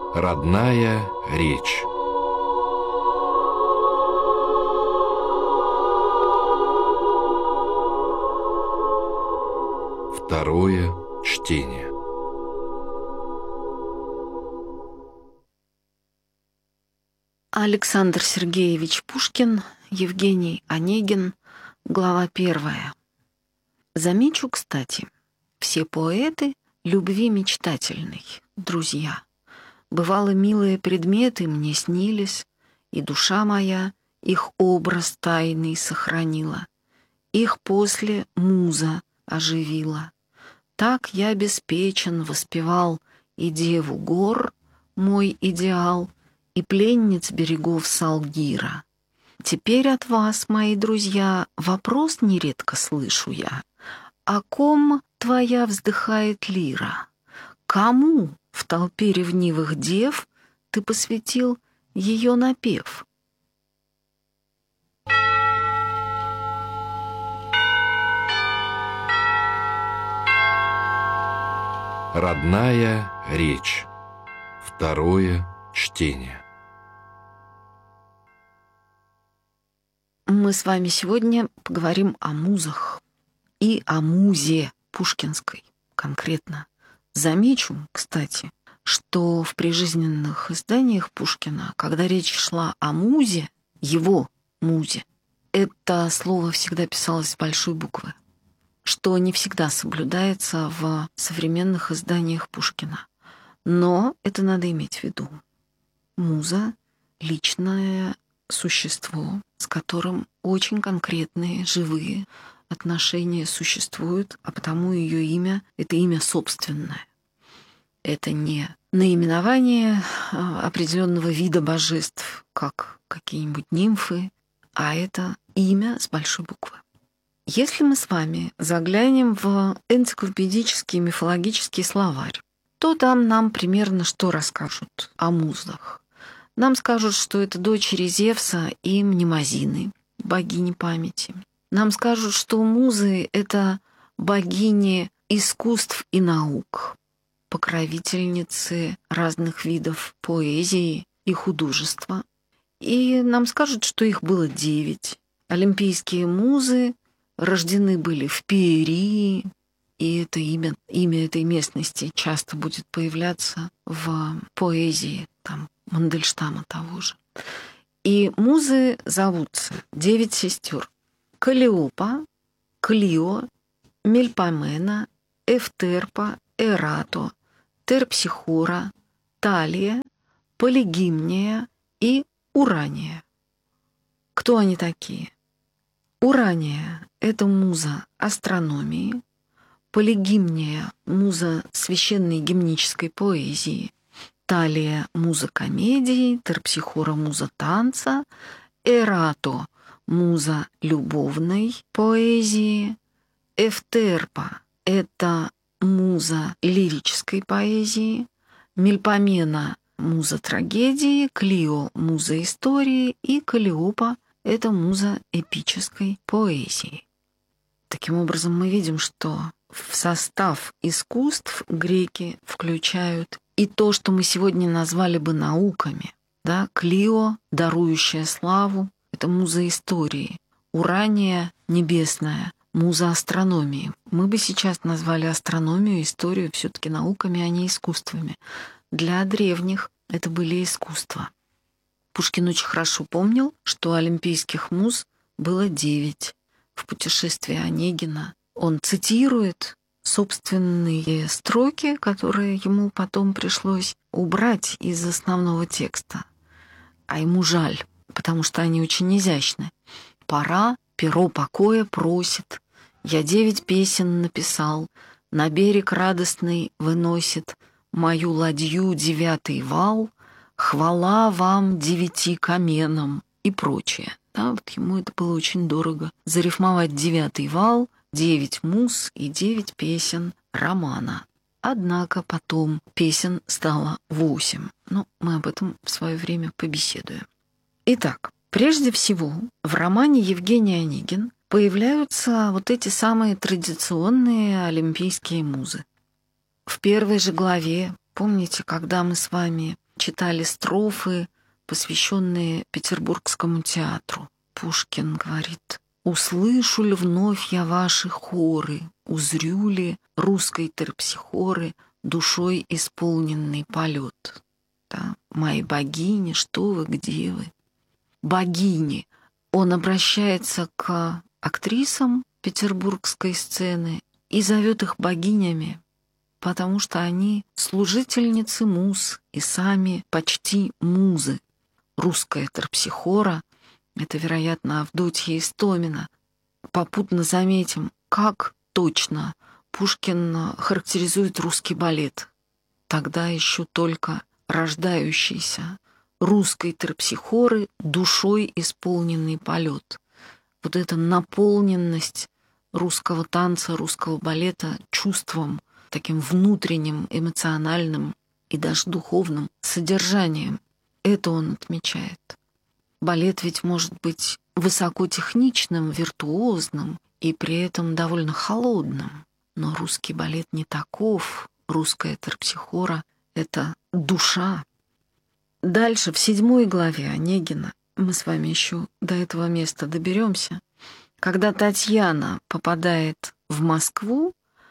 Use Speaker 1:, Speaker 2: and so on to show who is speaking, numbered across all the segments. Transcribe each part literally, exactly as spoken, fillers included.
Speaker 1: Родная речь. Второе чтение.
Speaker 2: Александр Сергеевич Пушкин, Евгений Онегин, глава первая. Замечу, кстати, все поэты любви мечтательной, друзья. Бывало, милые предметы мне снились, и душа моя их образ тайный сохранила. Их после муза оживила. Так я беспечен воспевал и деву гор, мой идеал, и пленниц берегов Салгира. Теперь от вас, мои друзья, вопрос нередко слышу я. О ком твоя вздыхает лира? Кому в толпе ревнивых дев ты посвятил ее напев?
Speaker 1: Родная речь. Второе чтение.
Speaker 2: Мы с вами сегодня поговорим о музах и о музе пушкинской конкретно. Замечу, кстати, что в прижизненных изданиях Пушкина, когда речь шла о музе, его музе, это слово всегда писалось с большой буквы, что не всегда соблюдается в современных изданиях Пушкина. Но это надо иметь в виду. Муза — личное существо, с которым очень конкретные, живые отношения существуют, а потому ее имя — это имя собственное. Это не наименование определенного вида божеств, как какие-нибудь нимфы, а это имя с большой буквы. Если мы с вами заглянем в энциклопедический мифологический словарь, то там нам примерно что расскажут о музах. Нам скажут, что это дочери Зевса и Мнемозины, богини памяти. Нам скажут, что музы — это богини искусств и наук, покровительницы разных видов поэзии и художества. И нам скажут, что их было девять. Олимпийские музы рождены были в Пиерии, и это имя, имя этой местности часто будет появляться в поэзии там, Мандельштама того же. И музы зовутся девять сестер: Каллиопа, Клио, Мельпомена, Эвтерпа, Эрато, Терпсихора, Талия, Полигимния и Урания. Кто они такие? Урания — это муза астрономии, Полигимния — муза священной гимнической поэзии, Талия — муза комедии, Терпсихора — муза танца, Эрато — муза любовной поэзии, Эвтерпа — это муза лирической поэзии, Мельпомена — муза трагедии, Клио — муза истории и Каллиопа — это муза эпической поэзии. Таким образом, мы видим, что в состав искусств греки включают и то, что мы сегодня назвали бы науками. Да? Клио, дарующая славу, это муза истории. Урания, небесная, муза астрономии. Мы бы сейчас назвали астрономию, историю все-таки науками, а не искусствами. Для древних это были искусства. Пушкин очень хорошо помнил, что олимпийских муз было девять. В «Путешествии Онегина» он цитирует собственные строки, которые ему потом пришлось убрать из основного текста. А ему жаль, потому что они очень изящны. «Пора, перо покоя просит, я девять песен написал, на берег радостный выносит мою ладью девятый вал, хвала вам девяти каменам» и прочее. Да, вот ему это было очень дорого. Зарифмовать девятый вал, девять муз и девять песен романа. Однако потом песен стало восемь. Но мы об этом в свое время побеседуем. Итак, прежде всего, в романе Евгений Онегин появляются вот эти самые традиционные олимпийские музы. В первой же главе, помните, когда мы с вами читали строфы, посвященные Петербургскому театру. Пушкин говорит: «Услышу ли вновь я ваши хоры, узрю ли русской терпсихоры душой исполненный полет». Да? «Мои богини, что вы, где вы?» Богини. Он обращается к актрисам петербургской сцены и зовет их богинями, потому что они служительницы муз и сами почти музы. Русская терпсихора — это, вероятно, Авдотья Истомина. Попутно заметим, как точно Пушкин характеризует русский балет. Тогда еще только рождающийся, русской терпсихоры душой исполненный полет. Вот эта наполненность русского танца, русского балета чувством, таким внутренним, эмоциональным и даже духовным содержанием. Это он отмечает. Балет ведь может быть высокотехничным, виртуозным и при этом довольно холодным. Но русский балет не таков. Русская терпсихора — это душа. Дальше, в седьмой главе Онегина, мы с вами еще до этого места доберемся, когда Татьяна попадает в Москву,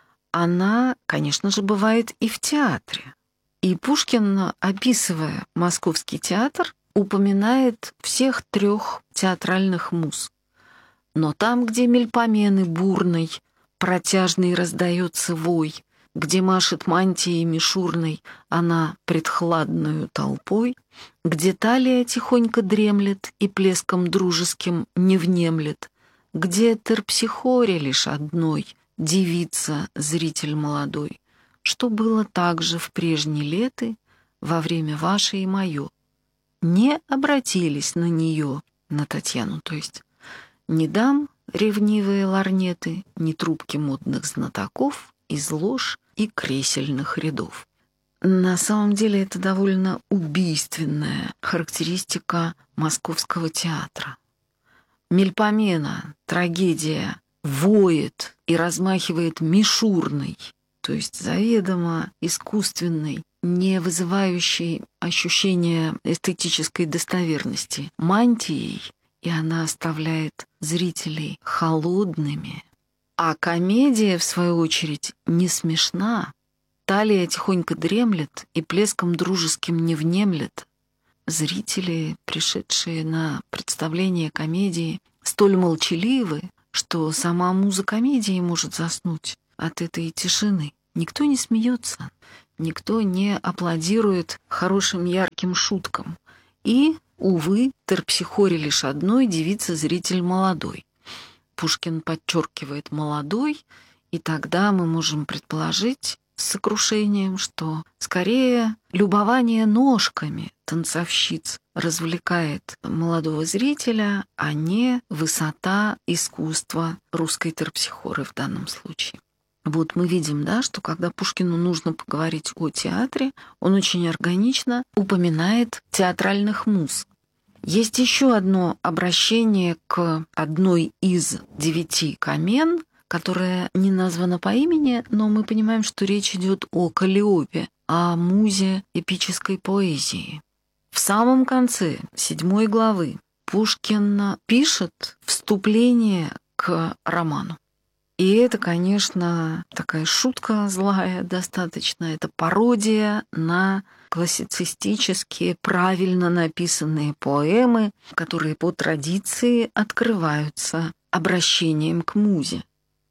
Speaker 2: она, конечно же, бывает и в театре. И Пушкин, описывая Московский театр, упоминает всех трех театральных муз. Но там, где Мельпомены бурный, протяжный раздается вой, где машет мантией мишурной она пред хладною толпой, где талия тихонько дремлет и плеском дружеским не внемлет, где терпсихоре лишь одной девица, зритель молодой, что было также в прежние леты во время ваше и мое. Не обратились на нее, на Татьяну, то есть, ни дам ревнивые ларнеты, ни трубки модных знатоков из лож и кресельных рядов. На самом деле это довольно убийственная характеристика московского театра. Мельпомена, трагедия, воет и размахивает мишурной, то есть заведомо искусственной, не вызывающей ощущения эстетической достоверности, мантией, и она оставляет зрителей холодными. А комедия, в свою очередь, не смешна. Талия тихонько дремлет и плеском дружеским не внемлет. Зрители, пришедшие на представление комедии, столь молчаливы, что сама муза комедии может заснуть от этой тишины. Никто не смеется, никто не аплодирует хорошим ярким шуткам. И, увы, терпсихоре лишь одной девица-зритель молодой. Пушкин подчеркивает «молодой», и тогда мы можем предположить с сокрушением, что скорее любование ножками танцовщиц развлекает молодого зрителя, а не высота искусства русской терпсихоры в данном случае. Вот мы видим, да, что когда Пушкину нужно поговорить о театре, он очень органично упоминает театральных муз. Есть еще одно обращение к одной из девяти камен, которая не названа по имени, но мы понимаем, что речь идет о Каллиопе, о музе эпической поэзии. В самом конце седьмой главы Пушкин пишет вступление к роману. И это, конечно, такая шутка злая достаточно. Это пародия на классицистические, правильно написанные поэмы, которые по традиции открываются обращением к музе.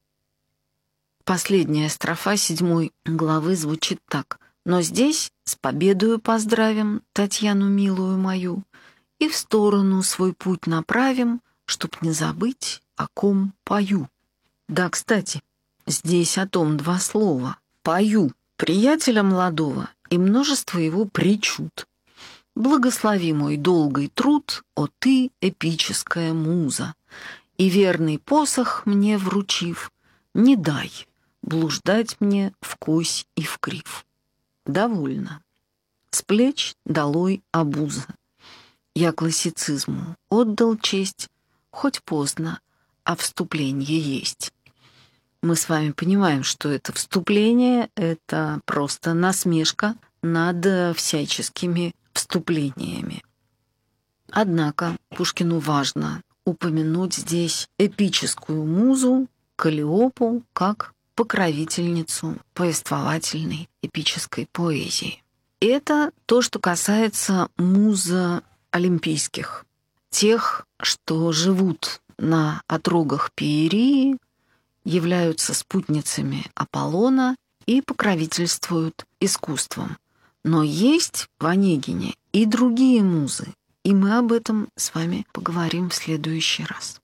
Speaker 2: Последняя строфа седьмой главы звучит так. «Но здесь с победою поздравим Татьяну милую мою и в сторону свой путь направим, чтоб не забыть, о ком пою». Да, кстати, здесь о том два слова. «Пою приятеля молодого и множество его причуд. Благослови мой долгий труд, о ты, эпическая муза, и верный посох мне вручив, не дай блуждать мне вкось и вкрив». Довольно. С плеч долой обуза. Я классицизму отдал честь, хоть поздно, а вступление есть. Мы с вами понимаем, что это вступление — это просто насмешка над всяческими вступлениями. Однако Пушкину важно упомянуть здесь эпическую музу Каллиопу как покровительницу повествовательной эпической поэзии. Это то, что касается муз олимпийских, тех, что живут на отрогах Пиерии, являются спутницами Аполлона и покровительствуют искусством. Но есть в Онегине и другие музы, и мы об этом с вами поговорим в следующий раз.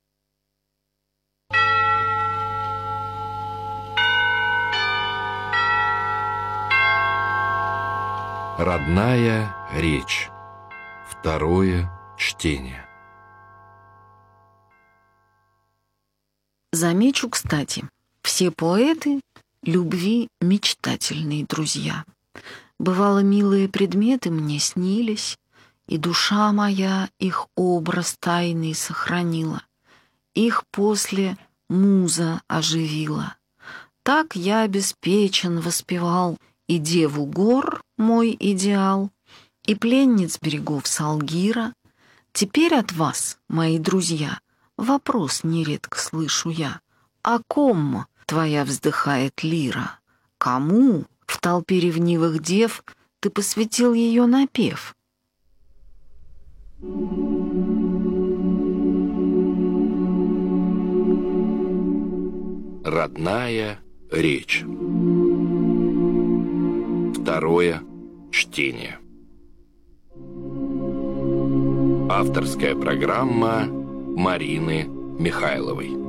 Speaker 1: Родная речь. Второе чтение.
Speaker 2: Замечу, кстати, все поэты любви мечтательные друзья. Бывало, милые предметы мне снились, и душа моя их образ тайный сохранила. Их после муза оживила. Так я беспечен воспевал и деву гор, мой идеал, и пленниц берегов Салгира. Теперь от вас, мои друзья, вопрос нередко слышу я. О ком твоя вздыхает лира? Кому в толпе ревнивых дев ты посвятил ее напев?
Speaker 1: Родная речь. Второе чтение. Авторская программа Марины Михайловой.